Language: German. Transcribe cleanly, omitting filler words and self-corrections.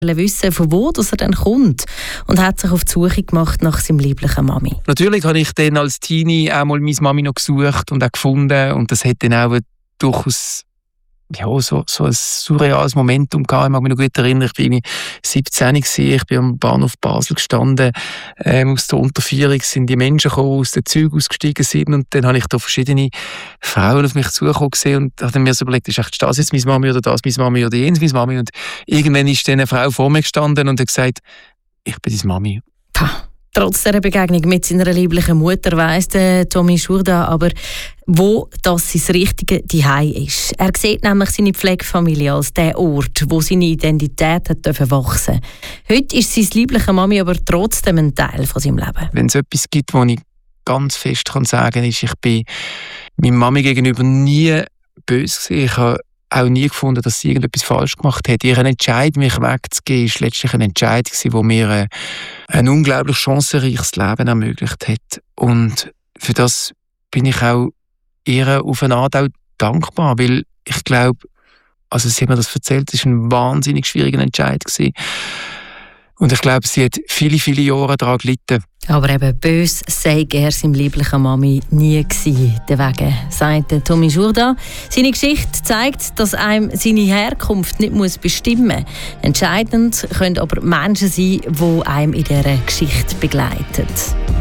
wissen, von wo er dann kommt und hat sich auf die Suche gemacht nach seinem lieblichen Mami. Natürlich habe ich dann als Teenie auch mal meine Mami noch gesucht und auch gefunden und das hat dann auch durchaus so ein surreales Momentum gehabt. Ich mag mich noch gut erinnern, ich war 17 gewesen, ich bin am Bahnhof Basel gestanden, aus der Unterführung sind die Menschen gekommen, aus den Zügen ausgestiegen sind und dann habe ich da verschiedene Frauen auf mich zugekommen gesehen und habe mir so überlegt, ist das jetzt meine Mami oder das meine Mami oder jenes meine Mami und irgendwann ist dann eine Frau vor mir gestanden und hat gesagt, ich bin deine Mami. Trotz dieser Begegnung mit seiner lieblichen Mutter weiss Tommy Jourdan aber, wo das sein richtige Zuhause ist. Er sieht nämlich seine Pflegefamilie als den Ort, wo seine Identität hat wachsen durfte. Heute ist seine liebliche Mami aber trotzdem ein Teil von seinem Leben. Wenn es etwas gibt, was ich ganz fest kann sagen kann, ist, ich bin meiner Mami gegenüber nie böse gewesen. Ich habe auch nie gefunden, dass sie irgendetwas falsch gemacht hat. Ihre Entscheidung, mich wegzugehen, war letztlich eine Entscheidung, die mir ein unglaublich chancenreiches Leben ermöglicht hat. Und für das bin ich auch ihr auf eine Art auch dankbar, weil ich glaube, also sie hat mir das erzählt, es war eine wahnsinnig schwierige Entscheidung gewesen. Und ich glaube, sie hat viele, viele Jahre daran gelitten. Aber eben böse sei er seinem lieblichen Mami nie gewesen. Deswegen sagt Tommy Jourdan, seine Geschichte zeigt, dass einem seine Herkunft nicht bestimmen muss. Entscheidend können aber Menschen sein, die einem in dieser Geschichte begleiten.